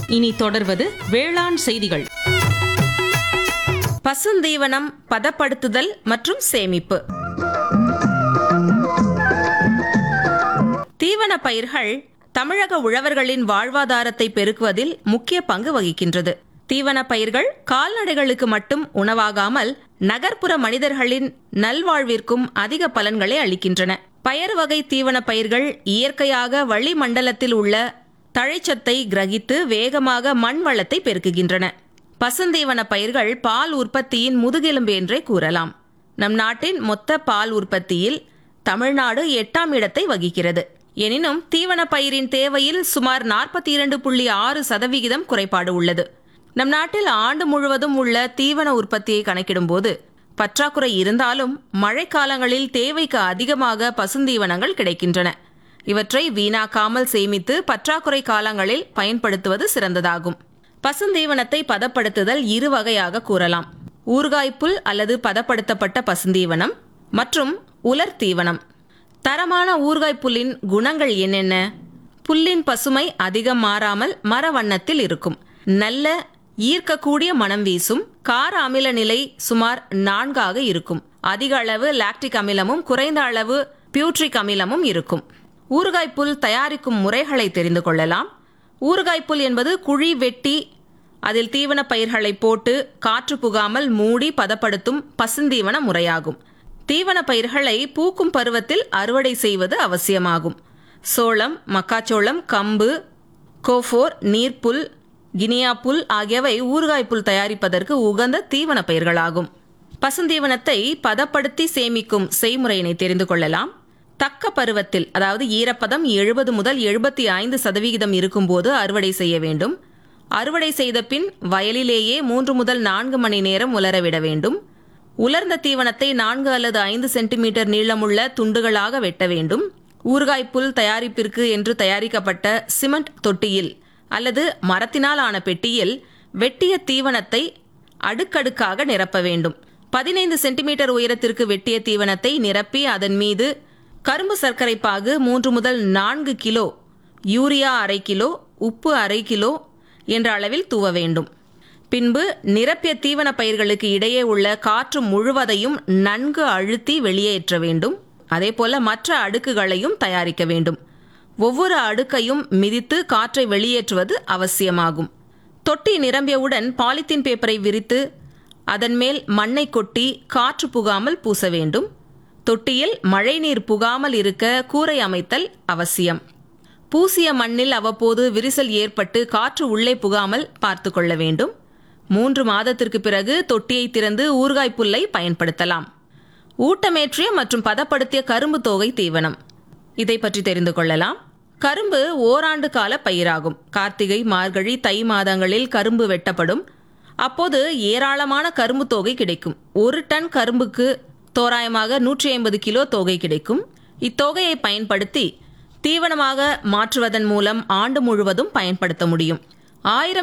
இனி தொடர்வது வேளாண் செய்திகள். பசுந்தீவனம் பதப்படுத்துதல் மற்றும் சேமிப்பு. தீவன பயிர்கள் தமிழக உழவர்களின் வாழ்வாதாரத்தை பெருக்குவதில் முக்கிய பங்கு வகிக்கின்றது. தீவன பயிர்கள் கால்நடைகளுக்கு மட்டும் உணவாகாமல் நகர்ப்புற மனிதர்களின் நல்வாழ்விற்கும் அதிக பலன்களை அளிக்கின்றன. பயறு வகை தீவன பயிர்கள் இயற்கையாக வளிமண்டலத்தில் உள்ள தழைச்சத்தை கிரகித்து வேகமாக மண் வளத்தை பெருக்குகின்றன. பசுந்தீவன பயிர்கள் பால் உற்பத்தியின் முதுகெலும்பு என்றே கூறலாம். நம் நாட்டின் மொத்த பால் உற்பத்தியில் தமிழ்நாடு 8ஆம் இடத்தை வகிக்கிறது. எனினும் தீவன பயிரின் தேவையில் சுமார் 42.6% குறைபாடு உள்ளது. நம் நாட்டில் ஆண்டு முழுவதும் உள்ள தீவன உற்பத்தியை கணக்கிடும்போது பற்றாக்குறை இருந்தாலும் மழைக்காலங்களில் தேவைக்கு அதிகமாக பசுந்தீவனங்கள் கிடைக்கின்றன. இவற்றை வீணாக்காமல் சேமித்து பற்றாக்குறை காலங்களில் பயன்படுத்துவது சிறந்ததாகும். பசுந்தீவனத்தை பதப்படுத்துதல் 2 வகையாக கூறலாம். ஊறுகாய்ப்புல் அல்லது பதப்படுத்தப்பட்ட பசுந்தீவனம் மற்றும் உலர் தீவனம். தரமான ஊறுகாய்ப்புல்லின் குணங்கள் என்னென்ன? புல்லின் பசுமை அதிகம் மாறாமல் மர வண்ணத்தில் இருக்கும். நல்ல ஈர்க்கக்கூடிய மனம் வீசும். கார அமில நிலை சுமார் 4 இருக்கும். அதிக அளவு லாக்டிக் அமிலமும் குறைந்த அளவு பியூட்ரிக் அமிலமும் இருக்கும். ஊறுகாய்ப்புல் தயாரிக்கும் முறைகளை தெரிந்து கொள்ளலாம். ஊறுகாய்ப்புல் என்பது குழி வெட்டி அதில் தீவன பயிர்களை போட்டு காற்று புகாமல் மூடி பதப்படுத்தும் பசுந்தீவன முறையாகும். தீவன பயிர்களை பூக்கும் பருவத்தில் அறுவடை செய்வது அவசியமாகும். சோளம், மக்காச்சோளம், கம்பு, கோஃபோர், நீர்ப்புல், கினியா புல் ஆகியவை ஊறுகாய்ப்புல் தயாரிப்பதற்கு உகந்த தீவன பயிர்களாகும். பசுந்தீவனத்தை பதப்படுத்தி சேமிக்கும் செய்முறையினை தெரிந்து கொள்ளலாம். தக்க பருவத்தில், அதாவது ஈரப்பதம் 70 முதல் 75% இருக்கும்போது அறுவடை செய்ய வேண்டும். அறுவடை செய்த பின் வயலிலேயே 3 முதல் 4 மணி நேரம் உலரவிட வேண்டும். உலர்ந்த தீவனத்தை 4 அல்லது 5 சென்டிமீட்டர் நீளமுள்ள துண்டுகளாக வெட்ட வேண்டும். ஊறுகாய்ப்புல் தயாரிப்பிற்கு என்று தயாரிக்கப்பட்ட சிமெண்ட் தொட்டியில் அல்லது மரத்தினால் ஆன பெட்டியில் வெட்டிய தீவனத்தை அடுக்கடுக்காக நிரப்ப வேண்டும். 15 சென்டிமீட்டர் உயரத்திற்கு வெட்டிய தீவனத்தை நிரப்பி அதன் மீது கரும்பு சர்க்கரை பாகு 3 முதல் 4 கிலோ, யூரியா அரை கிலோ, உப்பு அரை கிலோ என்ற அளவில் தூவ வேண்டும். பின்பு நிரப்பிய தீவன பயிர்களுக்கு இடையே உள்ள காற்று முழுவதையும் நன்கு அழுத்தி வெளியேற்ற வேண்டும். அதேபோல மற்ற அடுக்குகளையும் தயாரிக்க வேண்டும். ஒவ்வொரு அடுக்கையும் மிதித்து காற்றை வெளியேற்றுவது அவசியமாகும். தொட்டி நிரம்பியவுடன் பாலித்தீன் பேப்பரை விரித்து அதன் மேல் மண்ணை கொட்டி காற்று புகாமல் பூச வேண்டும். தொட்டியில் மழைநீர் புகாமல் இருக்க கூரை அமைத்தல் அவசியம். பூசிய மண்ணில் அவ்வப்போது விரிசல் ஏற்பட்டு காற்று உள்ளே புகாமல் பார்த்து கொள்ள வேண்டும். 3 மாதத்திற்கு பிறகு தொட்டியை திறந்து ஊறுகாய்ப்புல்லை பயன்படுத்தலாம். ஊட்டமேற்றிய மற்றும் பதப்படுத்திய கரும்பு தோகை தீவனம். இதை பற்றி தெரிந்து கொள்ளலாம். கரும்பு ஓராண்டு கால பயிராகும். கார்த்திகை, மார்கழி, தை மாதங்களில் கரும்பு வெட்டப்படும். அப்போது ஏராளமான கரும்பு தோகை கிடைக்கும். 1 டன் கரும்புக்கு தோராயமாக 150 கிலோ தோகை கிடைக்கும். இத்தொகையை பயன்படுத்தி தீவனமாக மாற்றுவதன் மூலம் ஆண்டு முழுவதும் பயன்படுத்த முடியும். 1000